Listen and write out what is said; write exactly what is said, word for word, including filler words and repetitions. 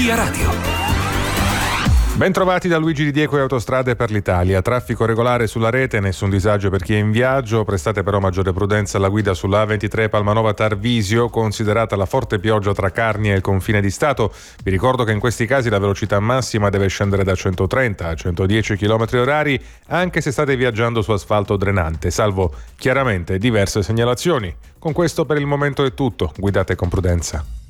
Via Radio. Bentrovati da Luigi Di Diego e Autostrade per l'Italia. Traffico regolare sulla rete, nessun disagio per chi è in viaggio. Prestate però maggiore prudenza alla guida sulla A ventitré Palmanova Tarvisio, considerata la forte pioggia tra Carnia e il confine di Stato. Vi ricordo che in questi casi la velocità massima deve scendere da centotrenta a centodieci chilometri orari, anche se state viaggiando su asfalto drenante, salvo chiaramente diverse segnalazioni. Con questo per il momento è tutto. Guidate con prudenza.